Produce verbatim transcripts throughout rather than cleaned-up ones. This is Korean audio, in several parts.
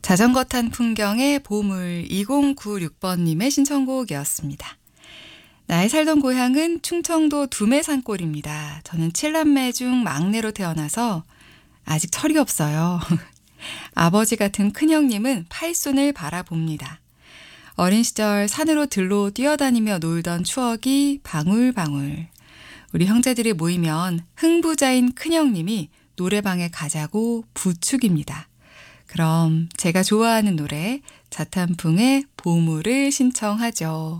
자전거 탄 풍경의 보물 이공구육 번님의 신청곡이었습니다. 나의 살던 고향은 충청도 두메산골입니다. 저는 칠남매 중 막내로 태어나서 아직 철이 없어요. 아버지 같은 큰형님은 팔순을 바라봅니다. 어린 시절 산으로 들로 뛰어다니며 놀던 추억이 방울방울. 우리 형제들이 모이면 흥부자인 큰형님이 노래방에 가자고 부축입니다. 그럼 제가 좋아하는 노래 자탄풍의 보물을 신청하죠.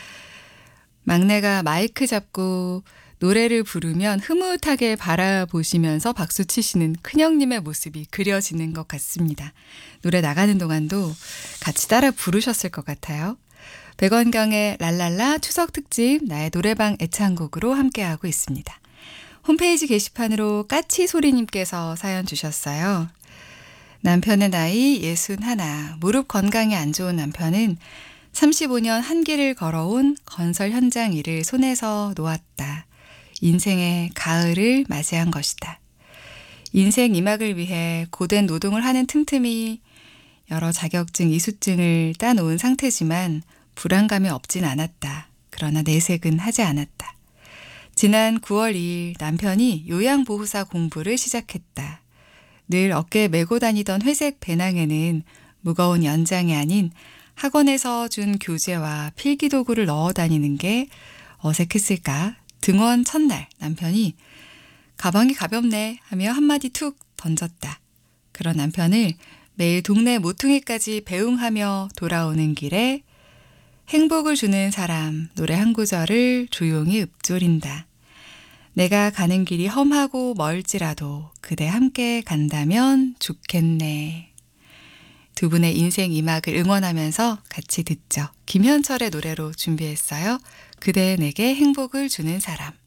막내가 마이크 잡고 노래를 부르면 흐뭇하게 바라보시면서 박수 치시는 큰형님의 모습이 그려지는 것 같습니다. 노래 나가는 동안도 같이 따라 부르셨을 것 같아요. 백원경의 랄랄라 추석 특집 나의 노래방 애창곡으로 함께하고 있습니다. 홈페이지 게시판으로 까치소리님께서 사연 주셨어요. 남편의 나이 예순하나, 무릎 건강이 안 좋은 남편은 삼십오 년 한 길을 걸어온 건설 현장 일을 손에서 놓았다. 인생의 가을을 맞이한 것이다. 인생 이막을 위해 고된 노동을 하는 틈틈이 여러 자격증, 이수증을 따놓은 상태지만 불안감이 없진 않았다. 그러나 내색은 하지 않았다. 지난 구월 이일 남편이 요양보호사 공부를 시작했다. 늘 어깨에 메고 다니던 회색 배낭에는 무거운 연장이 아닌 학원에서 준 교재와 필기도구를 넣어 다니는 게 어색했을까? 등원 첫날 남편이 가방이 가볍네 하며 한마디 툭 던졌다. 그런 남편을 매일 동네 모퉁이까지 배웅하며 돌아오는 길에 행복을 주는 사람 노래 한 구절을 조용히 읊조린다. 내가 가는 길이 험하고 멀지라도 그대 함께 간다면 좋겠네. 두 분의 인생 이막을 응원하면서 같이 듣죠. 김현철의 노래로 준비했어요. 그대 내게 행복을 주는 사람.